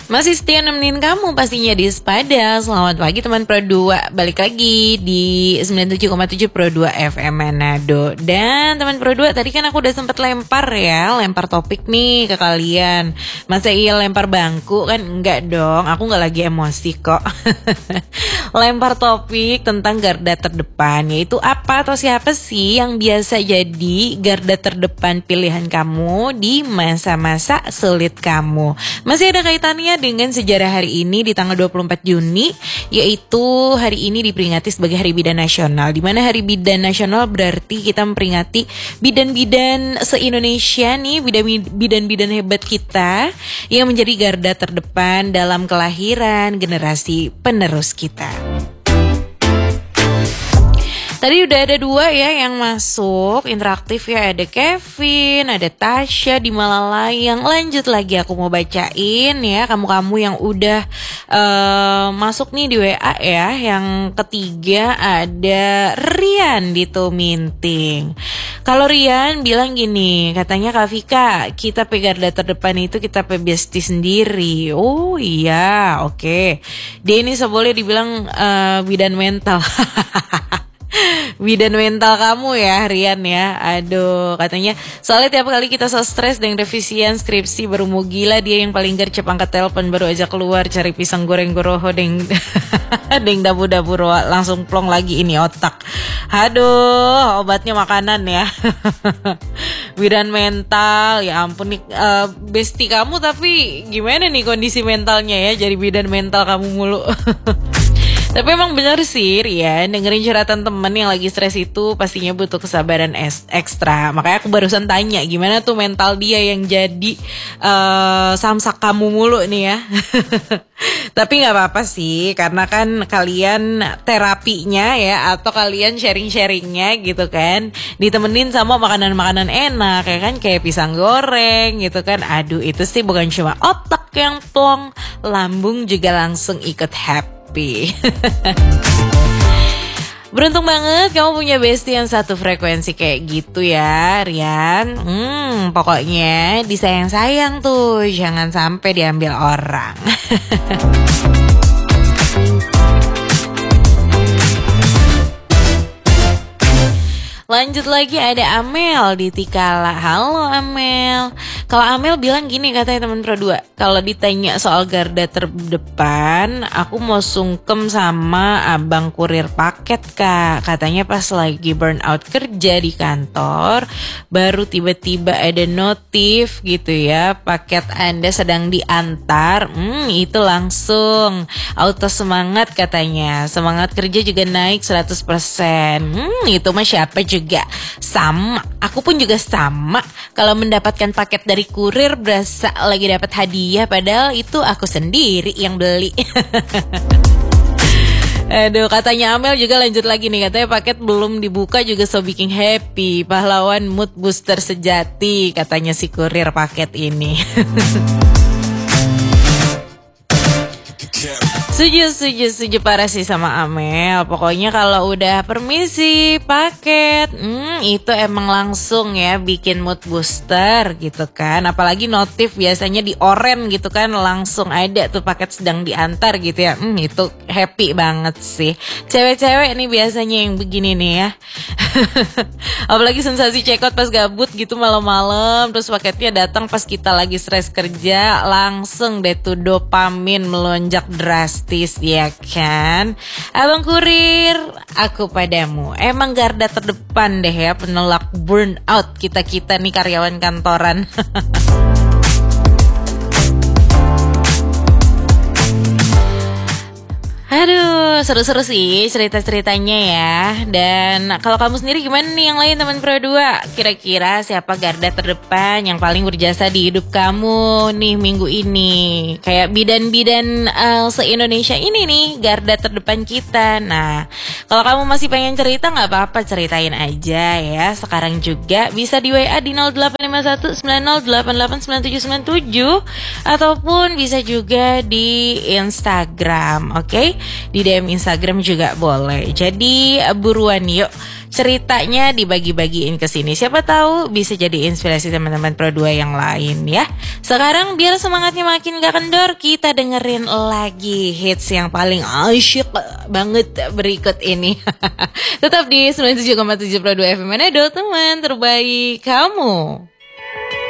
Masih setia nemenin kamu pastinya di Sepada. Selamat pagi teman Pro 2. Balik lagi di 97,7 Pro 2 FM Manado. Dan teman Pro 2, tadi kan aku udah sempet lempar topik nih ke kalian. Masa iya lempar bangku? Kan enggak dong, aku gak lagi emosi kok. Lempar topik tentang garda terdepan, yaitu apa atau siapa sih yang biasa jadi garda terdepan pilihan kamu di masa-masa sulit kamu. Masih ada kaitannya dengan sejarah hari ini di tanggal 24 Juni, yaitu hari ini diperingati sebagai Hari Bidan Nasional. Di mana Hari Bidan Nasional berarti kita memperingati bidan-bidan se-Indonesia nih, bidan-bidan hebat kita yang menjadi garda terdepan dalam kelahiran generasi penerus kita. Tadi udah ada 2 ya yang masuk interaktif ya, ada Kevin, ada Tasya di Malalayang. Lanjut lagi aku mau bacain ya kamu-kamu yang udah masuk nih di WA ya. Yang ketiga ada Rian di Tuminting. Kalau Rian bilang gini, katanya Kak Vika, kita garda terdepan itu kita bestie sendiri. Oh iya, oke. Dia ini seboleh dibilang bidan mental. Bidan mental kamu ya Rian ya. Aduh, katanya soalnya tiap kali kita so stres dengan revisian skripsi baru mau gila, dia yang paling gercep angkat telepon baru aja keluar cari pisang goreng goroho deng deng dabu-dabu langsung plong lagi ini otak. Aduh, obatnya makanan ya. Bidan mental, ya ampun nih bestie kamu, tapi gimana nih kondisi mentalnya ya jadi bidan mental kamu mulu. Tapi emang bener sih Rian, dengerin curhatan temen yang lagi stres itu pastinya butuh kesabaran ekstra. Makanya aku barusan tanya gimana tuh mental dia yang jadi samsak kamu mulu nih ya. Tapi gak apa-apa sih, karena kan kalian terapinya ya, atau kalian sharing-sharingnya gitu kan, ditemenin sama makanan-makanan enak ya kan, kayak pisang goreng gitu kan. Aduh, itu sih bukan cuma otak yang plong, lambung juga langsung ikut happy. Beruntung banget kamu punya bestie yang satu frekuensi kayak gitu ya Rian. Pokoknya disayang-sayang tuh, jangan sampai diambil orang. Lanjut lagi ada Amel di Tikala. Halo Amel. Kalau Amel bilang gini, katanya teman Pro 2, kalau ditanya soal garda terdepan, aku mau sungkem sama abang kurir paket Kak. Katanya pas lagi burnout kerja di kantor, baru tiba-tiba ada notif gitu ya, paket Anda sedang diantar. Itu langsung auto semangat katanya. Semangat kerja juga naik 100%. Itu mah siapa juga sama. Aku pun juga sama. Kalau mendapatkan paket dari kurir berasa lagi dapat hadiah, padahal itu aku sendiri yang beli. Aduh, katanya Amel juga lanjut lagi nih, katanya paket belum dibuka juga so bikin happy. Pahlawan mood booster sejati katanya si kurir paket ini. Setuju parah sih sama Amel. Pokoknya kalau udah permisi paket, itu emang langsung ya bikin mood booster gitu kan. Apalagi notif biasanya di oren gitu kan, langsung ada tuh paket sedang diantar gitu ya. Itu happy banget sih. Cewek-cewek nih biasanya yang begini nih ya. Apalagi sensasi check out pas gabut gitu malam-malam, terus paketnya datang pas kita lagi stres kerja, langsung deh tuh dopamin melonjak drastis ya kan. Abang kurir, aku padamu. Emang garda terdepan deh ya penolak burnout kita-kita nih karyawan kantoran. Aduh, seru-seru sih cerita-ceritanya ya. Dan kalau kamu sendiri gimana nih yang lain teman Pro 2? Kira-kira siapa garda terdepan yang paling berjasa di hidup kamu nih minggu ini? Kayak bidan-bidan se-Indonesia ini nih, garda terdepan kita. Nah, kalau kamu masih pengen cerita gak apa-apa, ceritain aja ya. Sekarang juga bisa di WA di 0851 90889797, ataupun bisa juga di Instagram, oke? Di DM Instagram juga boleh. Jadi buruan yuk ceritanya dibagi-bagiin ke sini. Siapa tahu bisa jadi inspirasi teman-teman Pro 2 yang lain ya. Sekarang biar semangatnya makin gak kendor, kita dengerin lagi hits yang paling asyik banget berikut ini. Tetap di 97,7 Pro 2 FM Manado, teman terbaik kamu.